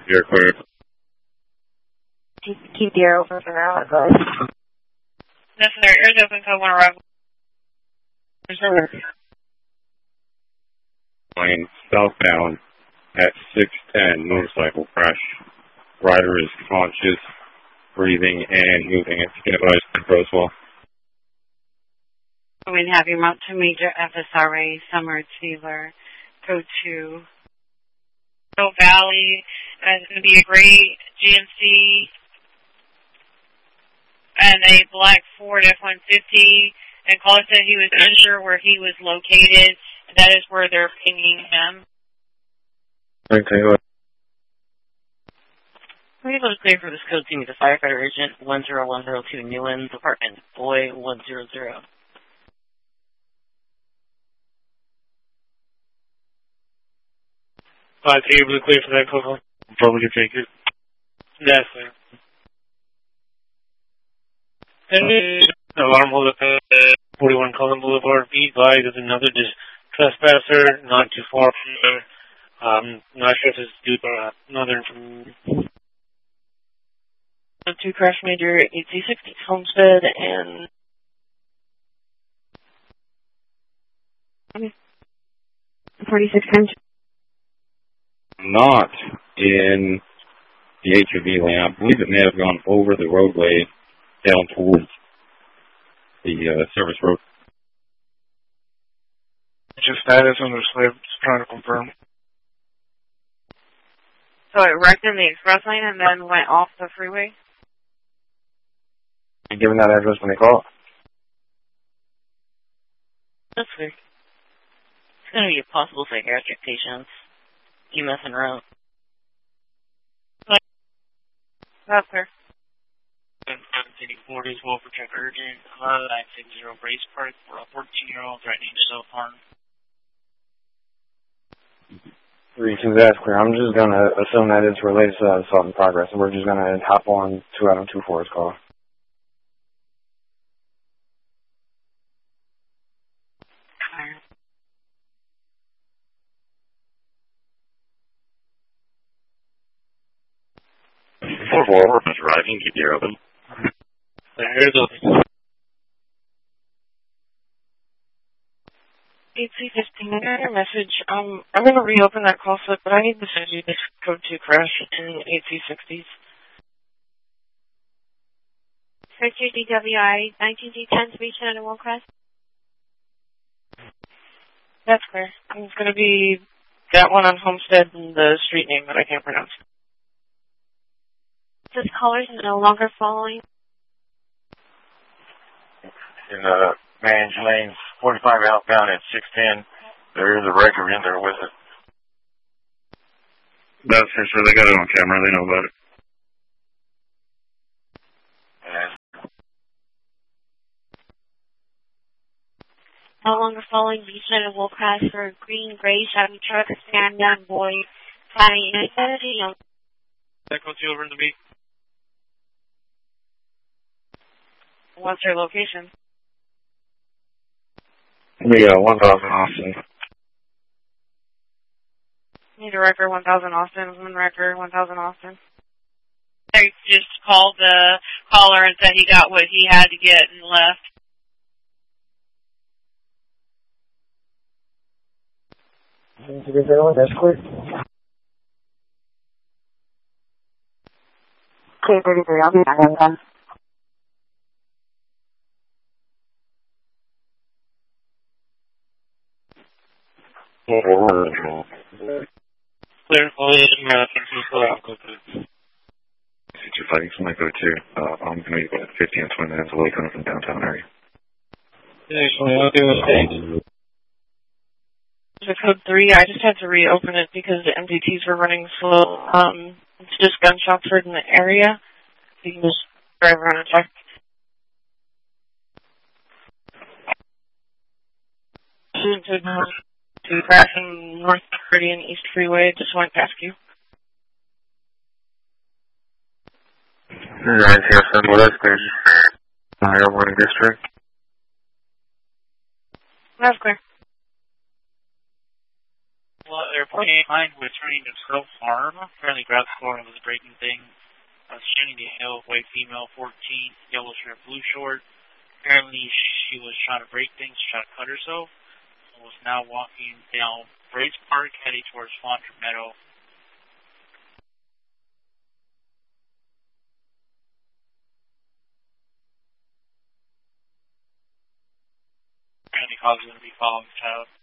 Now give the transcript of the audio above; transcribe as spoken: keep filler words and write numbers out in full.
You're clear. Keep, keep the air open for now, guys. Necessary. Air's open, code one arrival. Reserve. Plane southbound at six ten, motorcycle crash. Rider is conscious, breathing, and moving. It's get advised to Roswell. We have you mount to Major F S R A, Summer Taylor, code two. Hill Valley, uh, it's going to be a gray G M C and a black Ford F one fifty. And caller said he was unsure where he was located. And that is where they're pinging him. Okay. We able to clear for this code team to firefighter agent one zero one zero two Newlands, apartment boy one zero zero. Five to able to clear for that code. Probably could take it. That's clear. And alarm hold up at forty-one Cullen Boulevard. Be advised there's another just trespasser not too far from there. Um, not sure if it's due to uh, another information. Two crash major eight C sixty Homestead and forty-six times. Not in the H O V lane. I believe it may have gone over the roadway down towards the uh, service road. Just status under slip, just trying to confirm. So it wrecked in the express lane and then went off the freeway? You given that address when they call? that's weird. It's going to be a possible psychiatric patient. You messing around. That's fair. City forty is well for check urgent. nine six zero Brace Park for a fourteen-year-old threatening self-harm. Three two, that's clear. I'm just going to assume that it's related to that assault in progress, and we're just going to hop on to Adam two four's call. four four, Mister Rising, keep the air open. Here's open. eight C fifteen, I got your message. Um, I'm going to reopen that call slip, but I need to send you this code two crash in eight C sixties. Searcher D W I nineteen D ten to reach under Willcrest. That's clear. It's going to be that one on Homestead and the street name that I can't pronounce. This caller is no longer following. In uh, Mange Lanes, forty-five outbound at six ten. There is a wrecker in there with it. That's for sure. They got it on camera. They know about it. And No longer following Beachhead and Willcrest for green, gray, Chevy truck, stand down, boy, County Identity. That goes over in the beat. What's your location? we got one thousand Austin. Need a record one thousand Austin, one record one thousand Austin. They just called the caller and said he got what he had to get and left. That's clear. K thirty-three, I'll be back in time. Clear for American people. Since you're fighting somebody, go to, uh, I'm going to be about fifteen or twenty minutes away coming from downtown area. The code three, I just had to reopen it because the M D Ts were running slow. Um, it's just gunshots heard in the area. You can just drive around and check. To, to crash in North Meridian East Freeway, just went past you. nine zero seven, well, that's clear. Airborne District. That's clear. they're reporting behind returning to Grove Farm. Apparently grabbed the floor and was breaking things. Uh, shooting the hill, white female, fourteen, yellow shirt, blue short. Apparently she was trying to break things, trying to cut herself. And was now walking down Braves Park, heading towards Fondren Meadow. Apparently, cause going to be following the child.